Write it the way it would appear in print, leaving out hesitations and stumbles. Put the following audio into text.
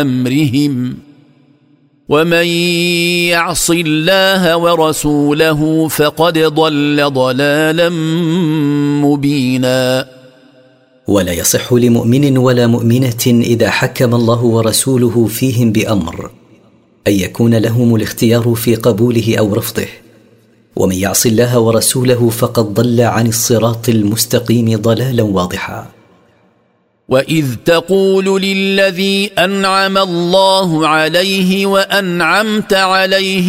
أمرهم ومن يعص الله ورسوله فقد ضل ضلالا مبينا. ولا يصح لمؤمن ولا مؤمنة إذا حكم الله ورسوله فيهم بأمر أن يكون لهم الاختيار في قبوله أو رفضه، ومن يعص الله ورسوله فقد ضل عن الصراط المستقيم ضلالا واضحا. وإذ تقول للذي أنعم الله عليه وأنعمت عليه